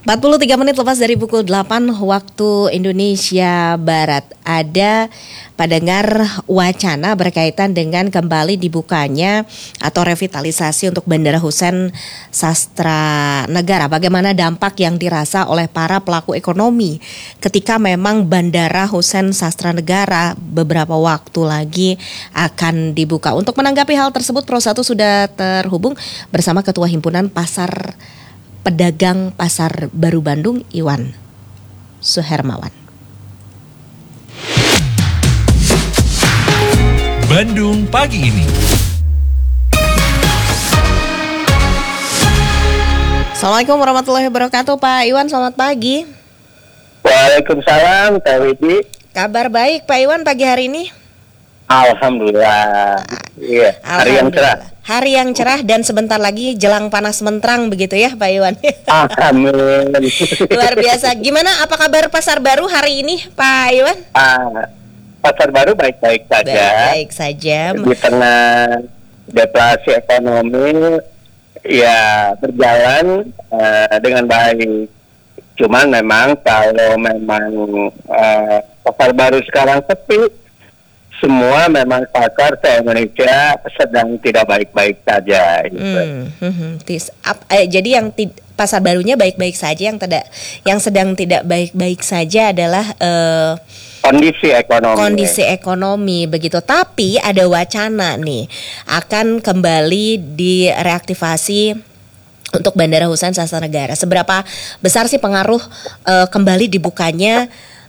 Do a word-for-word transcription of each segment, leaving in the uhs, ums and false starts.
empat puluh tiga menit lepas dari pukul delapan waktu Indonesia Barat. Ada pendengar wacana berkaitan dengan kembali dibukanya atau revitalisasi untuk Bandara Husein Sastra Negara. Bagaimana dampak yang dirasa oleh para pelaku ekonomi ketika memang Bandara Husein Sastra Negara beberapa waktu lagi akan dibuka. Untuk menanggapi hal tersebut, Pro satu sudah terhubung bersama Ketua Himpunan Pasar Pedagang Pasar Baru Bandung, Iwan Suhermawan. Bandung pagi ini. Assalamualaikum warahmatullahi wabarakatuh, Pak Iwan, selamat pagi. Waalaikumsalam, Kak Widi. Kabar baik, Pak Iwan, pagi hari ini? Alhamdulillah. Iya, hari yang cerah. Hari yang cerah dan sebentar lagi jelang panas menterang begitu ya, Pak Iwan. Amin. Luar biasa. Gimana, apa kabar Pasar Baru hari ini, Pak Iwan? Ah, Pasar Baru baik-baik saja. Baik saja. Di tengah deflasi ekonomi ya berjalan uh, dengan baik. Cuman memang kalau memang uh, Pasar Baru sekarang sepi, semua memang pasar se Indonesia sedang tidak baik-baik saja. Gitu. Hmm, hmm, hmm. Tis, ap, eh, jadi yang ti, pasar barunya baik-baik saja, yang tidak, yang sedang tidak baik-baik saja adalah eh, kondisi ekonomi. Kondisi ekonomi begitu. Tapi ada wacana nih akan kembali direaktivasi untuk Bandara Husein Sastra Negara. Seberapa besar sih pengaruh eh, kembali dibukanya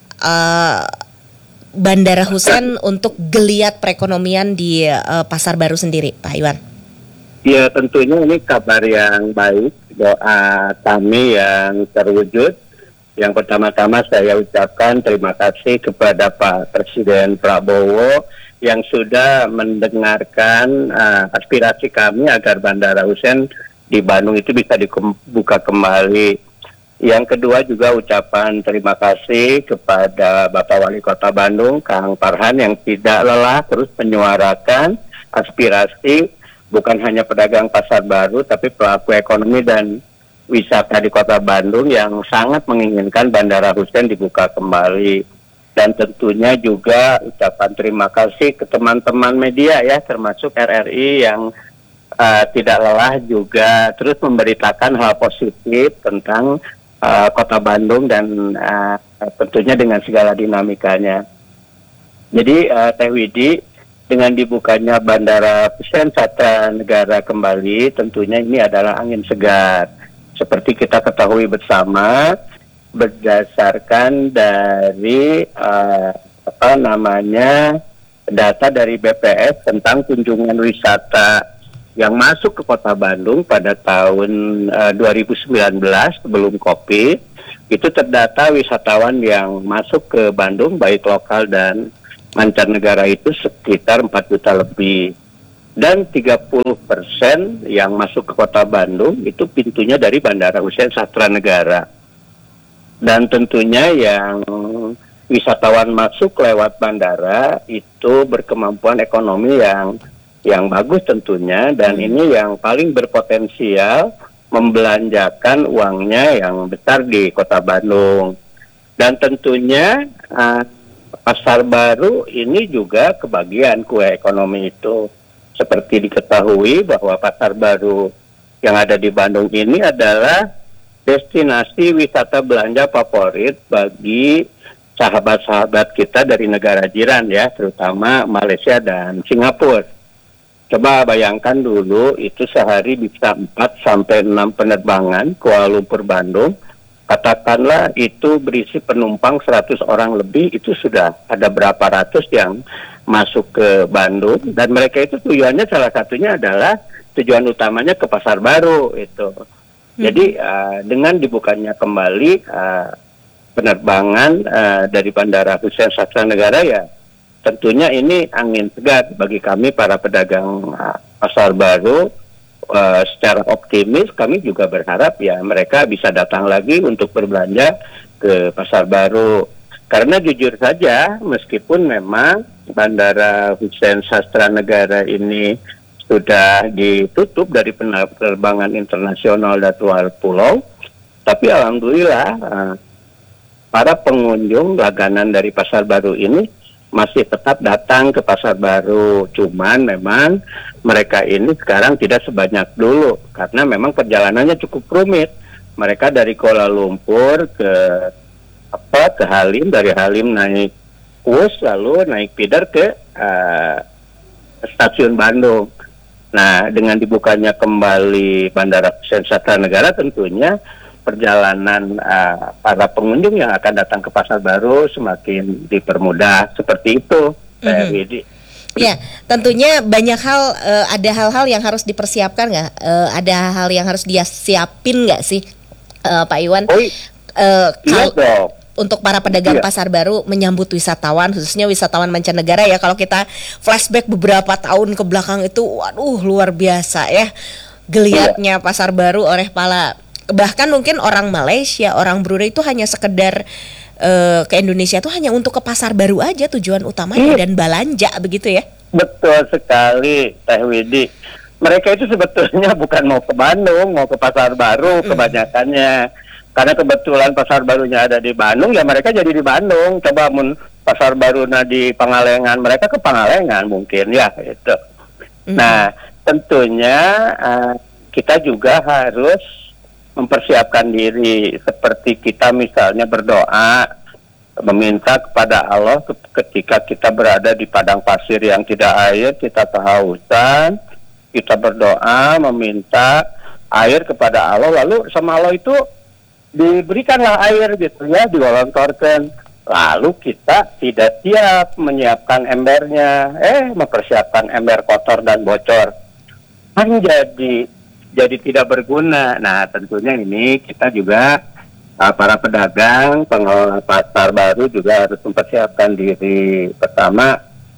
eh, Bandara Husein untuk geliat perekonomian di uh, Pasar Baru sendiri, Pak Iwan? Ya, tentunya ini kabar yang baik, doa kami yang terwujud. Yang pertama-tama saya ucapkan terima kasih kepada Pak Presiden Prabowo yang sudah mendengarkan uh, aspirasi kami agar Bandara Husein di Bandung itu bisa dibuka kembali. Yang kedua juga ucapan terima kasih kepada Bapak Wali Kota Bandung, Kang Farhan, yang tidak lelah terus menyuarakan aspirasi bukan hanya pedagang pasar baru, tapi pelaku ekonomi dan wisata di Kota Bandung yang sangat menginginkan Bandara Husein dibuka kembali. Dan tentunya juga ucapan terima kasih ke teman-teman media ya, termasuk R R I yang uh, tidak lelah juga terus memberitakan hal positif tentang Uh, Kota Bandung dan uh, tentunya dengan segala dinamikanya. Jadi uh, Teh Widi, dengan dibukanya Bandara Husein Sastra Negara kembali, tentunya ini adalah angin segar. Seperti kita ketahui bersama, berdasarkan dari uh, apa namanya data dari B P S tentang kunjungan wisata yang masuk ke Kota Bandung pada tahun uh, dua ribu sembilan belas sebelum Covid, itu terdata wisatawan yang masuk ke Bandung baik lokal dan mancanegara itu sekitar empat juta lebih. Dan tiga puluh persen yang masuk ke Kota Bandung itu pintunya dari Bandara Husein Sastra Negara. Dan tentunya yang wisatawan masuk lewat bandara itu berkemampuan ekonomi yang yang bagus tentunya, dan hmm. ini yang paling berpotensial membelanjakan uangnya yang besar di Kota Bandung. Dan tentunya uh, Pasar Baru ini juga kebagian kue ekonomi itu. Seperti diketahui bahwa Pasar Baru yang ada di Bandung ini adalah destinasi wisata belanja favorit bagi sahabat-sahabat kita dari negara jiran ya, terutama Malaysia dan Singapura. Coba bayangkan dulu, itu sehari bisa empat sampai enam penerbangan Kuala Lumpur Bandung. Katakanlah itu berisi penumpang seratus orang lebih, itu sudah ada berapa ratus yang masuk ke Bandung. Dan mereka itu tujuannya salah satunya adalah tujuan utamanya ke Pasar Baru itu. Hmm. Jadi uh, dengan dibukanya kembali uh, penerbangan uh, dari Bandara Husein Sastra Negara ya, tentunya ini angin segar bagi kami para pedagang uh, Pasar Baru. Uh, secara optimis kami juga berharap ya mereka bisa datang lagi untuk berbelanja ke Pasar Baru. Karena jujur saja, meskipun memang Bandara Husein Sastra Negara ini sudah ditutup dari penerbangan internasional dan luar pulau, Tapi alhamdulillah uh, para pengunjung langganan dari Pasar Baru ini masih tetap datang ke Pasar Baru. Cuman memang mereka ini sekarang tidak sebanyak dulu karena memang perjalanannya cukup rumit. Mereka dari Kuala Lumpur ke apa ke Halim, dari Halim naik bus lalu naik feeder ke uh, stasiun Bandung. Nah, dengan dibukanya kembali Bandara Sensata Negara tentunya perjalanan uh, para pengunjung yang akan datang ke Pasar Baru semakin dipermudah seperti itu, Pak Widi. Ya, tentunya banyak hal, uh, ada hal-hal yang harus dipersiapkan nggak? Uh, ada hal yang harus dia siapin nggak sih, uh, Pak Iwan? Oh, uh, iya kal- dong. Untuk para pedagang Iya. Pasar Baru menyambut wisatawan, khususnya wisatawan mancanegara ya. Kalau kita flashback beberapa tahun ke belakang itu, waduh luar biasa ya geliatnya Pasar Baru oleh para, bahkan mungkin orang Malaysia, orang Brunei itu hanya sekedar uh, ke Indonesia itu hanya untuk ke Pasar Baru aja tujuan utamanya, Hmm. dan belanja begitu ya. Betul sekali, Teh Widi. Mereka itu sebetulnya bukan mau ke Bandung, mau ke Pasar Baru kebanyakannya. Karena kebetulan Pasar Barunya ada di Bandung, ya mereka jadi di Bandung. Coba mun Pasar Barunya di Pangalengan, mereka ke Pangalengan mungkin ya itu. Nah, tentunya uh, kita juga harus mempersiapkan diri, seperti kita misalnya berdoa meminta kepada Allah ketika kita berada di padang pasir yang tidak air, kita kehausan, kita berdoa meminta air kepada Allah, lalu sama Allah itu diberikanlah air gitu ya, dilontorkan. Lalu kita tidak siap menyiapkan embernya, eh mempersiapkan ember kotor dan bocor, kan jadi jadi tidak berguna. Nah, tentunya ini kita juga uh, para pedagang, pengelola Pasar Baru juga harus mempersiapkan diri. Pertama,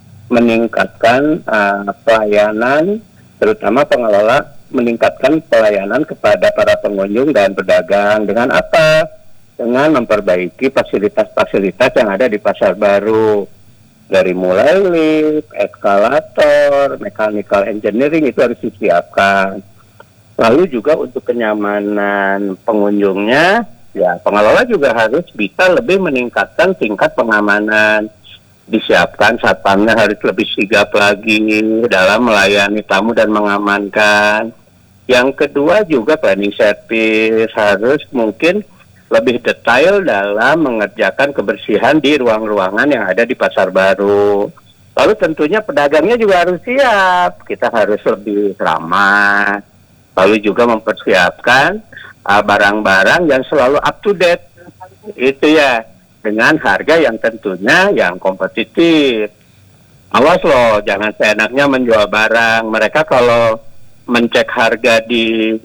meningkatkan uh, pelayanan, terutama pengelola meningkatkan pelayanan kepada para pengunjung dan pedagang. Dengan apa? Dengan memperbaiki fasilitas-fasilitas yang ada di Pasar Baru. Dari mulai lift, eskalator, mechanical engineering itu harus disiapkan. Lalu juga untuk kenyamanan pengunjungnya, ya pengelola juga harus bisa lebih meningkatkan tingkat pengamanan. Disiapkan satpamnya harus lebih sigap lagi dalam melayani tamu dan mengamankan. Yang kedua juga planning service harus mungkin lebih detail dalam mengerjakan kebersihan di ruang-ruangan yang ada di Pasar Baru. Lalu tentunya pedagangnya juga harus siap, kita harus lebih ramah. Lalu juga mempersiapkan uh, barang-barang yang selalu up to date, itu ya, dengan harga yang tentunya yang kompetitif. Awas loh, jangan seenaknya menjual barang. Mereka kalau mencek harga di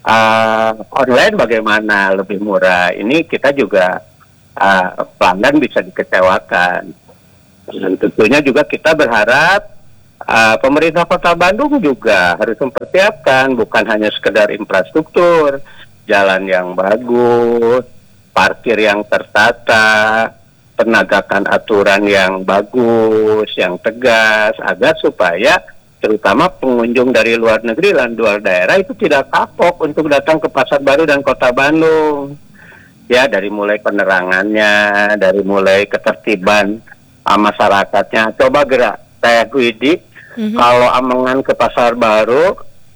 uh, online bagaimana lebih murah, ini kita juga uh, pelanggan bisa dikecewakan. Dan tentunya juga kita berharap uh, pemerintah Kota Bandung juga harus mempersiapkan bukan hanya sekedar infrastruktur, jalan yang bagus, parkir yang tertata, penegakan aturan yang bagus, yang tegas, agar supaya terutama pengunjung dari luar negeri dan luar daerah itu tidak kapok untuk datang ke Pasar Baru dan Kota Bandung. Ya, dari mulai penerangannya, dari mulai ketertiban uh, masyarakatnya. Coba gerak, Teh Widi, mm-hmm. kalau amengan ke Pasar Baru,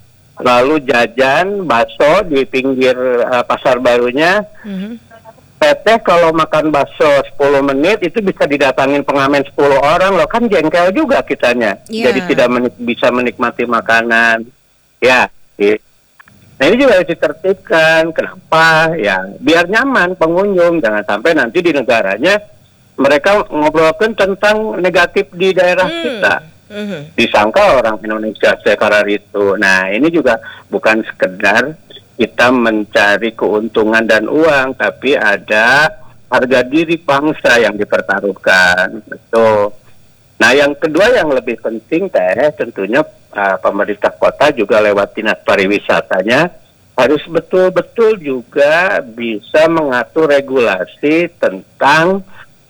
lalu jajan bakso di pinggir uh, Pasar Barunya, mm-hmm. Teteh kalau makan bakso sepuluh menit itu bisa didatangin pengamen sepuluh orang loh, kan jengkel juga kitanya. Yeah. Jadi tidak menik- bisa menikmati makanan. Ya, ya. Nah ini juga harus ditertibkan. Kenapa? Ya, biar nyaman pengunjung. Jangan sampai nanti di negaranya mereka ngobrolkan tentang negatif di daerah mm. kita. Mm-hmm. Disangka orang Indonesia sekarang itu. Nah ini juga bukan sekedar kita mencari keuntungan dan uang, tapi ada harga diri bangsa yang dipertaruhkan. Betul. Nah, yang kedua yang lebih penting, Teh, tentunya uh, pemerintah kota juga lewat dinas pariwisatanya harus betul-betul juga bisa mengatur regulasi tentang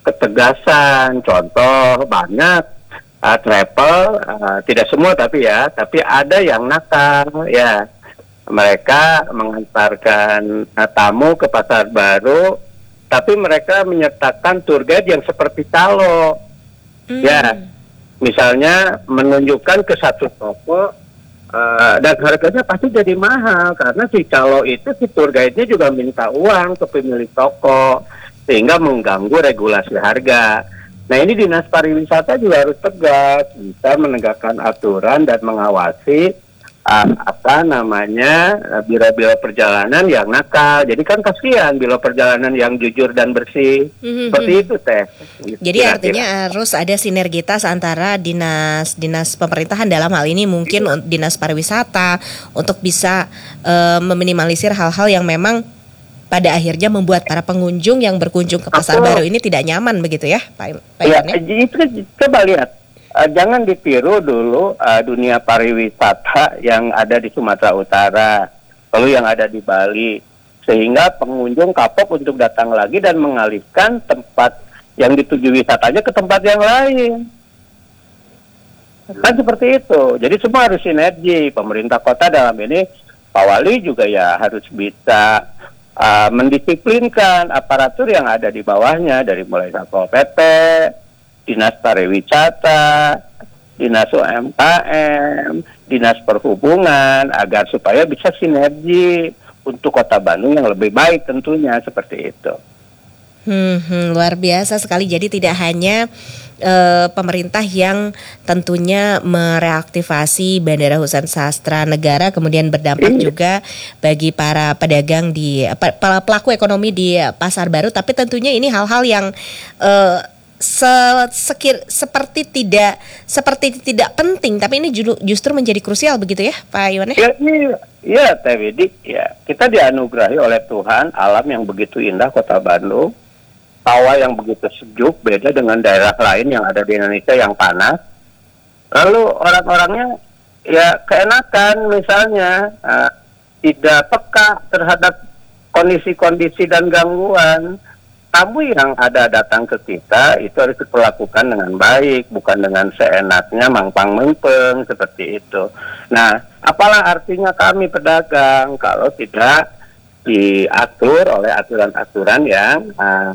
ketegasan. Contoh, banyak uh, travel, uh, tidak semua tapi ya, tapi ada yang nakal, ya. mereka mengantarkan uh, tamu ke pasar baru, tapi mereka menyertakan tour guide yang seperti calo. Hmm. Ya, misalnya menunjukkan ke satu toko uh, dan harganya pasti jadi mahal karena si calo itu si tour guide-nya juga minta uang ke pemilik toko sehingga mengganggu regulasi harga. Nah, ini Dinas Pariwisata juga harus tegas, bisa menegakkan aturan dan mengawasi uh, apa namanya uh, biro-biro perjalanan yang nakal. Jadi kan kasihan biro perjalanan yang jujur dan bersih. Mm-hmm. Seperti itu, Teh. Jadi kira-kira artinya harus ada sinergitas antara dinas dinas pemerintahan dalam hal ini mungkin Dinas Pariwisata untuk bisa uh, meminimalisir hal-hal yang memang pada akhirnya membuat para pengunjung yang berkunjung ke pasar Aku, baru ini tidak nyaman begitu ya, Pak, Pak ya, Iwan? Ya, itu coba lihat, uh, jangan ditiru dulu uh, dunia pariwisata yang ada di Sumatera Utara, lalu yang ada di Bali, sehingga pengunjung kapok untuk datang lagi dan mengalihkan tempat yang dituju wisatanya ke tempat yang lain. Kan seperti itu. Jadi semua harus sinergi. Pemerintah kota dalam ini, Pak Wali juga ya harus bisa Uh, mendisiplinkan aparatur yang ada di bawahnya dari mulai Satpol P P, Dinas Pariwisata, Dinas U M K M, Dinas Perhubungan agar supaya bisa sinergi untuk Kota Bandung yang lebih baik tentunya seperti itu. Hmm, hmm, luar biasa sekali. Jadi tidak hanya uh, pemerintah yang tentunya mereaktivasi Bandara Husein Sastra Negara, kemudian berdampak iya. juga bagi para pedagang di pelaku ekonomi di pasar baru, tapi tentunya ini hal-hal yang uh, se- sekir- seperti tidak seperti tidak penting, tapi ini ju- justru menjadi krusial begitu ya, Pak Iwan? Ya, iya, iya, Teh Widi, ya kita dianugerahi oleh Tuhan alam yang begitu indah Kota Bandung. Tawa yang begitu sejuk, beda dengan daerah lain yang ada di Indonesia yang panas. Lalu orang-orangnya ya keenakan misalnya uh, tidak peka terhadap kondisi-kondisi dan gangguan. Tamu yang ada datang ke kita itu harus diperlakukan dengan baik, bukan dengan seenaknya mangpang-mempeng seperti itu. Nah, apalah artinya kami pedagang kalau tidak diatur oleh aturan-aturan yang uh,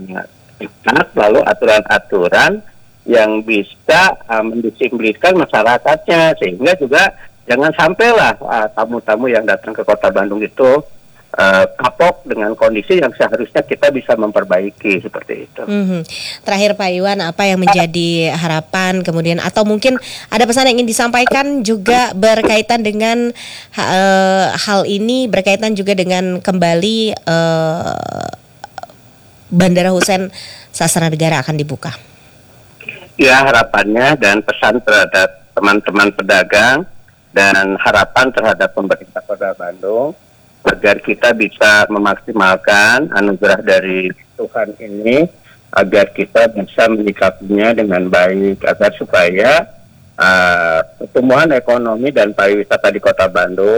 lalu aturan-aturan yang bisa uh, mendisiplinkan masyarakatnya, sehingga juga jangan sampailah uh, tamu-tamu yang datang ke Kota Bandung itu uh, kapok dengan kondisi yang seharusnya kita bisa memperbaiki seperti itu. Mm-hmm. Terakhir Pak Iwan, apa yang menjadi harapan kemudian atau mungkin ada pesan yang ingin disampaikan juga berkaitan dengan uh, hal ini, berkaitan juga dengan kembali uh, Bandara Husein Sastra Negara akan dibuka? Ya, harapannya dan pesan terhadap teman-teman pedagang dan harapan terhadap pemerintah Kota Bandung agar kita bisa memaksimalkan anugerah dari Tuhan ini, agar kita bisa menyikapinya dengan baik, agar supaya uh, pertumbuhan ekonomi dan pariwisata di Kota Bandung